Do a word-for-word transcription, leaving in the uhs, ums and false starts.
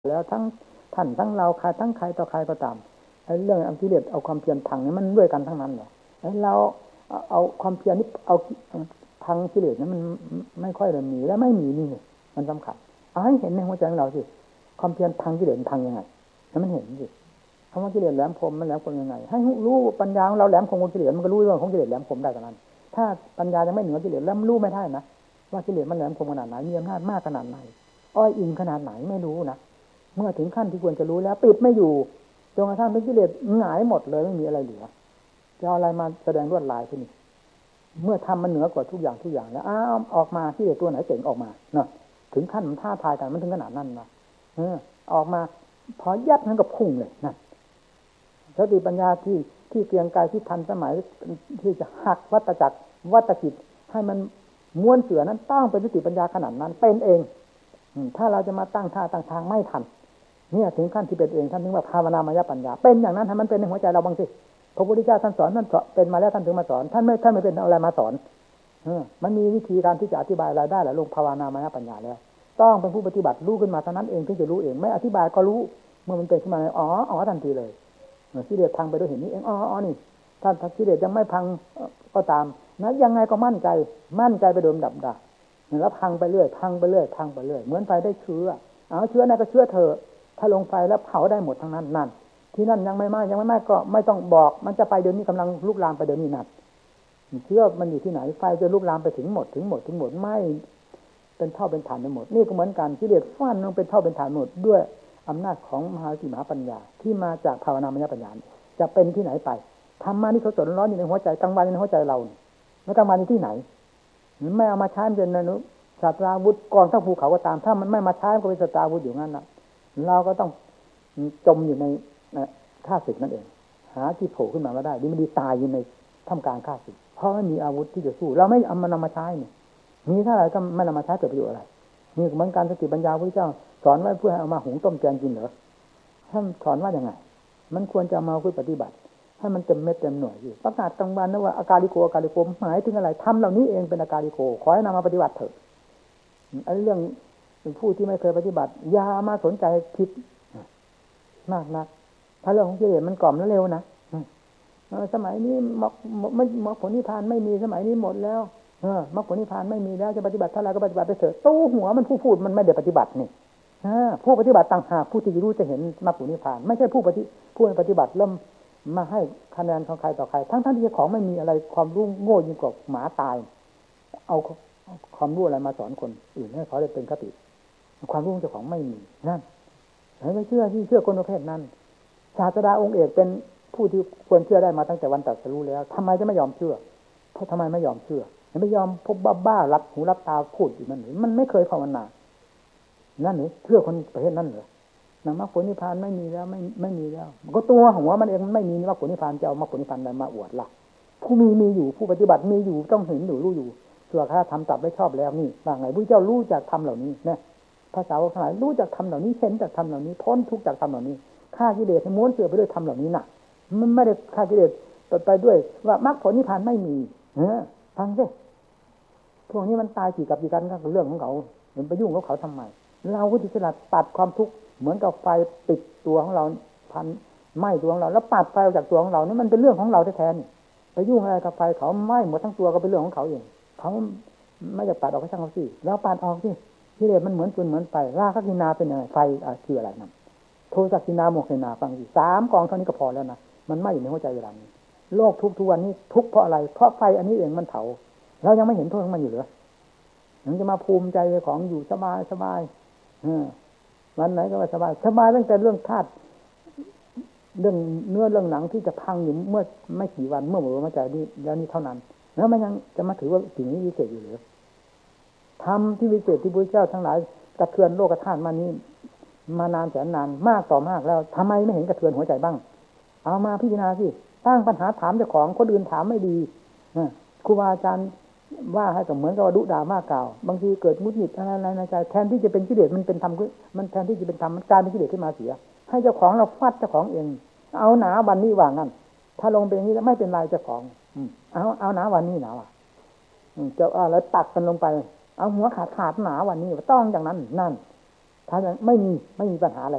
แล้วทั้งท่านทั้งเราใครทั้งใครต่อใครก็ตามไอ้เรื่องเอากิเลสเอาความเพียรพังนี่มันด้วยกันทั้งนั้นแหละไอ้เราเอาความเพียรนี่เอาพังกิเลสนั้นมันไม่ค่อยจะมีและไม่มีนี่มันสำคัญเอาให้เห็นในหัวใจของเราสิความเพียรพังกิเลสพังยังไงให้มันเห็นสิคำว่ากิเลสแหลมคมมันแหลมคมยังไงให้รู้ปัญญาของเราแหลมคมของกิเลสมันก็รู้เรื่องของกิเลสแหลมคมได้เท่านั้นถ้าปัญญายังไม่เหนือกิเลสแล้วรู้ไม่ได้นะว่ากิเลสมันแหลมคมขนาดไหนมีอำนาจมากขนาดไหนอ้อยอิงขนาดไหนไม่รู้นะเมื่อถึงขั้นที่ควรจะรู้แล้วปิดไม่อยู่จนกระทั่งเป็นกิเลสหงายหมดเลยไม่มีอะไรเหลือจะเอาอะไรมาแสดงลวดลายที่นี่เมื่อทำมันเหนือกว่าทุกอย่างทุกอย่างแล้วอ้าวออกมากิเลสตัวไหนเก่งออกมาเนาะถึงขั้นมันท้าทายกันมันถึงขนาดนั้นนะเออออกมาพอยัดนั้นกับพุ่งเลยนั่นสติปัญญาที่ที่เกรียงไกรที่ทันสมัยที่จะหักวัฏจักรวัฏจิตให้มันม้วนเสือนั้นต้องเป็นสติปัญญาขนาดนั้นเป็นเองถ้าเราจะมาตั้งท่าตั้งทางไม่ทันเนี่ยถึงขั้นที่เป็นเองท่านถึงว่าภาวนามยปัญญาเป็นอย่างนั้นให้มันเป็นในหัวใจเราบ้างสิพระพุทธเจ้าท่านสอนท่านเป็นมาแล้วท่านถึงมาสอนท่านไม่ท่านไม่เป็นอะไรมาสอนเออมันมีวิธีการที่จะอธิบายอะไรได้แหละลงภาวนามยปัญญาแล้วต้องเป็นผู้ปฏิบัติรู้ขึ้นมาเท่านั้นเองถึงจะรู้เองไม่อธิบายก็รู้เมื่อมันเป็นขึ้นมาอ๋ออ๋อทันทีเลยกิเลสพังไปด้วยเห็นนี้เองอ๋ออ๋อนี่ท่านกิเลสยังไม่พังก็ตามนะยังไงก็มั่นใจมั่นใจไปโดยดับดาแล้วพังไปเรื่อยพังไปเรื่อยพังไปเรื่อยเหมือนไฟได้เชื้อเอาเชื้อนั่นก็เชื้อเถอะถ้าลงไฟแล้วเผาได้หมดทั้งนั้นนั่นที่นั่นยังไม่ไหม้ยังไม่ไหม้ก็ไม่ต้องบอกมันจะไปเดี๋ยวนี้กำลังลุกลามไปเดี๋ยวนี้นั่นเชื้อมันอยู่ที่ไหนไฟจะลุกลามไปถึงหมดถึงหมดถึงหมดไหม้เป็นเท่าเป็นฐานไปหมดนี่ก็เหมือนกันกิเลสฟันลงเป็นเท่าเป็นฐานหมดด้วยอำนาจของมหาสติมหาปัญญาที่มาจากภาวนามยปัญญาจะเป็นที่ไหนไปธรรมะนี่เขาสดร้อนอยู่ในหัวใจกลางวันในหัวใจเราแล้วกลางวันอยู่ที่ไหนไม่เอามาใช้เป็นนะนุศาสตราวุธกองทั้งภูเขาก็ตามถ้ามันไม่มาใช้ก็เป็นศาสตราวุธอยู่งั้นนะเราก็ต้องจมอยู่ในข้าศึกนั่นเองหาที่โผล่ขึ้นมาไม่ได้ดีไม่ดีตายอยู่ในท่ามกลางข้าศึกเพราะไม่มีอาวุธที่จะสู้เราไม่เอามันนำมาใช้นี่มีเท่าไหร่ก็ไม่นำมาใช้เกิดประโยชน์อะไรนี่เหมือนการสติปัญญาพระเจ้าสอนไว้เพื่อให้เอามาหุงต้มแกงกินเหรอท่านสอนว่าอย่างไงมันควรจะมาเพื่อปฏิบัติให้มันเต็มเม็ดเต็มหน่วยอยู่ประกาศกลางวันนะว่าอาการลิโกอาการลิโกหมายถึงอะไรทำเหล่านี้เองเป็นอาการลิโกขอให้นำมาปฏิบัติเถอะไอ้เรื่องผู้ที่ไม่เคยปฏิบัติอย่ามาสนใจคิดมากนักถ้าเรื่องของกิเลสมันกล่อมแล้วเร็วนะสมัยนี้มรรคมรรคผลนิพพานไม่มีสมัยนี้หมดแล้วเออมรรคผลนิพพานไม่มีแล้วจะปฏิบัติเท่าไรก็ปฏิบัติไปเถอะตู้หัวมันผู้พูดมันไม่ได้ปฏิบัตินี่ผู้ปฏิบัติต่างหากผู้ที่รู้จะเห็นมรรคผลนิพพานไม่ใช่ผู้ปฏิผู้ปฏิบัติเริ่มมาให้คะแนนของใครต่อใครทั้งทั้งที่ของไม่มีอะไรความรู้โง่ยิ่งกว่าหมาตายเอาความรู้อะไรมาสอนคนอื่นให้เขาได้เป็นคติความรู้เจ้าของไม่มีนั่นไม่เชื่อที่เชื่อคนประเภทนั้นศาสดาองค์เอกเป็นผู้ที่ควรเชื่อได้มาตั้งแต่วันตรัสรู้แล้วทำไมจะไม่ยอมเชื่อเพราะทำไมไม่ยอมเชื่อไม่ยอมพบบ้าบ้ารับหูรับตาพูดอยู่นั่นหรือมันไม่เคยภาวนานั่นหรือเชื่อคนประเภทนั้นเหรอนามมรรคผลนิพพานไม่มีแล้วไม่ไม่มีแล้วมันก็ตัวหัวมันเองมันไม่มีมรรคผลนิพพานจะเอามรรคผลนิพพานอะไรมาอวดล่ะผู้มีมีอยู่ผู้ปฏิบัติมีอยู่ต้องเห็นอยู่รู้อยู่ส่วนข้าทำตับได้ชอบแล้วนี่ว่าไงพระเจ้ารู้จักทำเหล่านี้นะภาษาทั้งหลายรู้จักทำเหล่านี้เห็นจากทำเหล่านี้พ้นทุกข์จากทำเหล่านี้ฆ่ากิเลสให้ม้วนเสือไปด้วยทำเหล่านี้น่ะมันไม่ได้ฆ่ากิเลสไปด้วยว่ามรรคผลนิพพานไม่มีเออฟังสิพวกนี้มันตายกี่กับกี่กันก็เรื่องของเขามันไปยุ่งกับเขาทำไมเราก็จะฉลาดตัดความทุกข์เหมือนกับไฟติดตัวของเราพันไหม้ตัวของเราแล้วปัดไฟออกจากตัวของเรานี่มันเป็นเรื่องของเราแท้ๆนี่ไปยุ่งอะไรกับไฟเขาไหม้หมดทั้งตัวก็เป็นเรื่องของเขาเองเขาไม่อยากปัดออกก็ช่างเขาสิแล้วปัดออกสิกิเลสมันเหมือนฟืนเหมือนไฟราคะกินาเป็นยังไงไฟคืออะไรนั่นโทสะกินาโมหะกินาฟังสิสามกองเท่านี้ก็พอแล้วนะมันไหม้อยู่ในหัวใจเวลานี้โลกทุกทุกวันนี้ทุกเพราะอะไรเพราะไฟอันนี้เองมันเผาเรายังไม่เห็นโทษของมันอยู่เหรอยังจะมาภูมิใจของอยู่สบายสบายวันไหนก็ว่าสบายสบายตั้งแต่เรื่องธาตุเรื่องเนื้อเรื่องหนังที่จะพังอยู่เมื่อไม่กี่วันเมื่อหมดมาจากนี้แล้วนี่เท่านั้นแล้วมันยังจะมาถือว่าสิ่งนี้วิเศษอยู่หรือธรรมที่วิเศษที่พระเจ้าทั้งหลายกระเทือนโลกธาตุมานี้มานานแสนนานมากต่อมากแล้วทำไมไม่เห็นกระเทือนหัวใจบ้างเอามาพิจารณาสิตั้งปัญหาถามเจ้าของคนอื่นถามไม่ดีครูบาอาจารย์ว่าให้กับเหมือนกับดุด่ามากกล่าวบางทีเกิดมุดหงิดอะไรในใจแทนที่จะเป็นกิเลสมันเป็นธรรมมันแทนที่จะเป็นธรรมมันกลายเป็นกิเลสขึ้นมาเสียให้เจ้าของเราฟัดเจ้าของเองเอาหนาวันนี้ว่างั้นถ้าลงไปอย่างนี้แล้วไม่เป็นไรเจ้าของเอาเอาหนาวันนี้หนาว่ะจะอะไรตักกันลงไปเอาหัวขาดขาดหนาวันนี้ต้องอย่างนั้นนั่นถ้าไม่มีไม่มีปัญหาอะไร